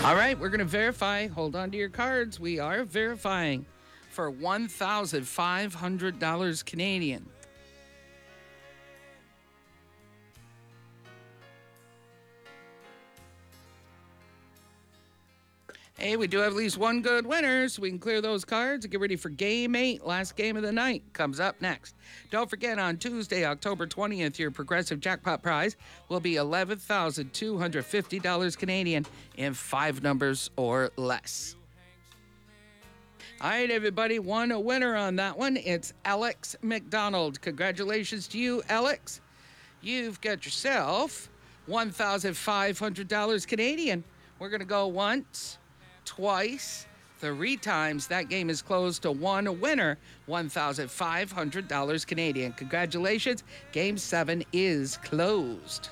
All right, we're going to verify. Hold on to your cards. We are verifying for $1,500 Canadian. Hey, we do have at least one good winner, so we can clear those cards and get ready for Game 8, last game of the night, comes up next. Don't forget, on Tuesday, October 20th, your Progressive Jackpot prize will be $11,250 Canadian in 5 numbers or less. All right, everybody, one winner on that one. It's Alex McDonald. Congratulations to you, Alex. You've got yourself $1,500 Canadian. We're going to go once, twice, 3 times. That game is closed to one winner, $1,500 Canadian. Congratulations. Game 7 is closed.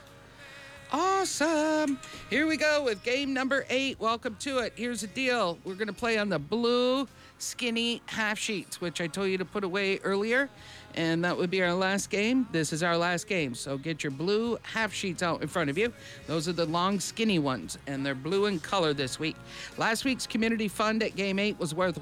Awesome. Here we go with game number 8. Welcome to it. Here's the deal. We're going to play on the blue skinny half sheets, which I told you to put away earlier. And that would be our last game. This is our last game. So get your blue half sheets out in front of you. Those are the long, skinny ones, and they're blue in color this week. Last week's community fund at Game 8 was worth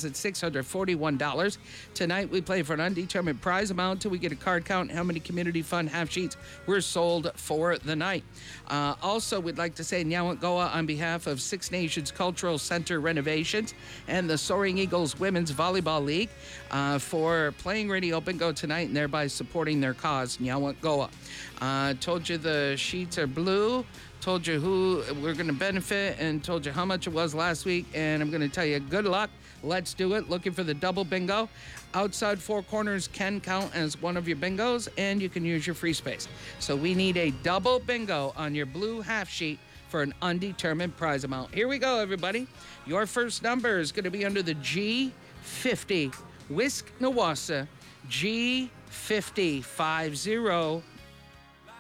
$1,641. Tonight, we play for an undetermined prize amount until we get a card count how many community fund half sheets were sold for the night. Also, we'd like to say Nyawangoa on behalf of Six Nations Cultural Center renovations and the Soaring Eagles Women's Volleyball League for playing Radio Bingo tonight and thereby supporting their cause, Nyawangoa. Told you the sheets are blue, told you who we're going to benefit, and told you how much it was last week, and I'm going to tell you good luck. Let's do it. Looking for the double bingo. Outside 4 corners can count as one of your bingos, and you can use your free space. So we need a double bingo on your blue half sheet for an undetermined prize amount. Here we go, everybody. Your first number is going to be under the G50. Wisk Nawasa G50 50.